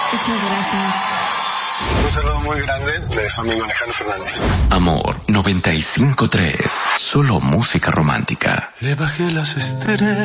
Muchas gracias. Un saludo muy grande de su amigo Alejandro Fernández. Amor 95.3. Solo música romántica. Le bajé las estrellas.